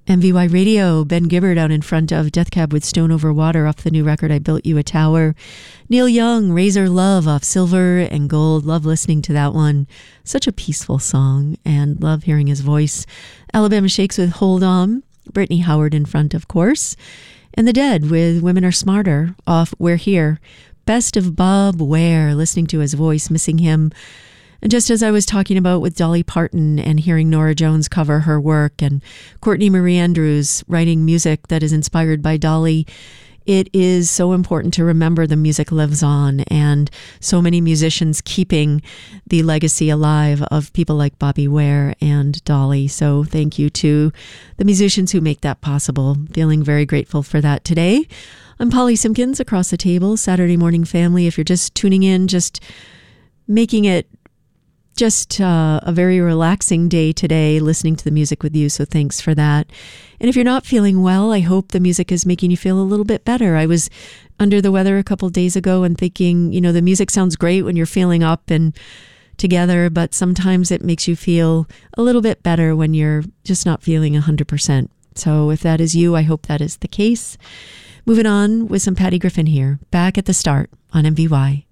MVY Radio, Ben Gibbard out in front of Death Cab with Stone Over Water off the new record, I Built You a Tower. Neil Young, Razor Love off Silver and Gold. Love listening to that one. Such a peaceful song and love hearing his voice. Alabama Shakes with Hold On. Brittany Howard in front, of course. And The Dead with Women Are Smarter off We're Here. Best of Bob Ware, listening to his voice, missing him. And just as I was talking about with Dolly Parton and hearing Norah Jones cover her work and Courtney Marie Andrews writing music that is inspired by Dolly, it is so important to remember the music lives on and so many musicians keeping the legacy alive of people like Bobby Ware and Dolly. So thank you to the musicians who make that possible. Feeling very grateful for that today. I'm Polly Simpkins, across the table, Saturday Morning Family. If you're just tuning in, just making it just a very relaxing day today, listening to the music with you, so thanks for that. And if you're not feeling well, I hope the music is making you feel a little bit better. I was under the weather a couple days ago and thinking, you know, the music sounds great when you're feeling up and together, but sometimes it makes you feel a little bit better when you're just not feeling 100%. So if that is you, I hope that is the case. Moving on with some Patty Griffin here, back at the start on MVY.